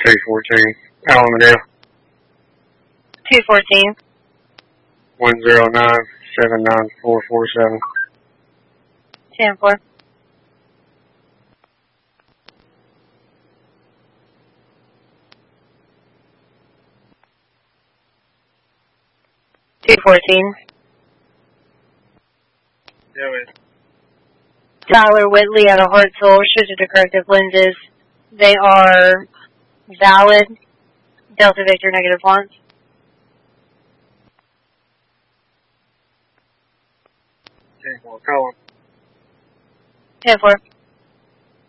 214, Alamodale. 214. 109-79447. 10-4. Tyler Whitley out of Hartsville, restricted to corrective lenses. They are valid. Delta Victor negative launch. 10-4, call him. 10-4.